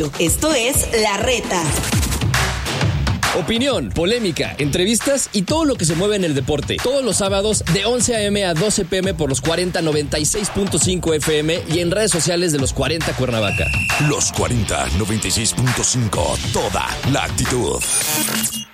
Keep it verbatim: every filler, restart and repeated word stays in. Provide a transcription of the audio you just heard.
Esto es La Reta. Opinión, polémica, entrevistas y todo lo que se mueve en el deporte. Todos los sábados de once a.m. a doce p.m. por los cuarenta noventa y seis punto cinco F M y en redes sociales de los cuarenta Cuernavaca. Los cuarenta noventa y seis punto cinco, toda la actitud.